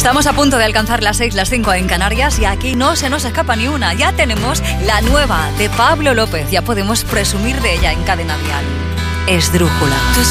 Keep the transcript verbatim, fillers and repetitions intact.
Estamos a punto de alcanzar las seis, las cinco en Canarias y aquí no se nos escapa ni una. Ya tenemos la nueva de Pablo López. Ya podemos presumir de ella en Cadena Dial. Esdrújula. Tú